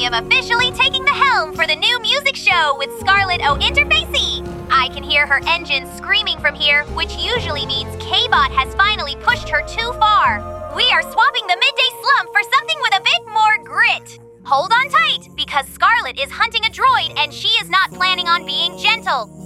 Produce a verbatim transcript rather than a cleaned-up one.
am officially taking the helm for the new music show with Scarlet O'Interfacey. I can hear her engines screaming from here, which usually means K-Bot has finally pushed her too far. We are swapping the midday slump for something with a bit more grit. Hold on tight, because Scarlet is hunting a droid and she is not planning on being gentle.